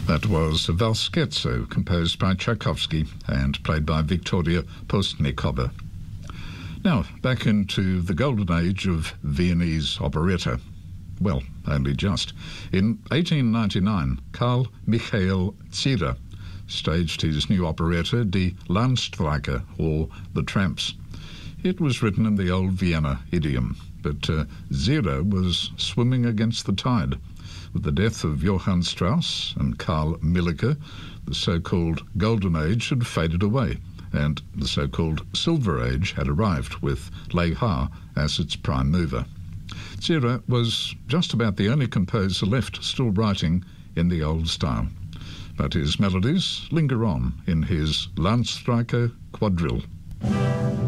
That was a Valse Scherzo, composed by Tchaikovsky and played by Viktoria Postnikova. Now, back into the golden age of Viennese operetta. Well, only just. In 1899, Carl Michael Zierer staged his new operetta, Die Landstreicher, or The Tramps. It was written in the old Vienna idiom, but Zierer was swimming against the tide. With the death of Johann Strauss and Karl Milleke, the so-called Golden Age had faded away, and the so-called Silver Age had arrived with Lê Haar as its prime mover. Zierer was just about the only composer left still writing in the old style, but his melodies linger on in his Landstreicher quadrille.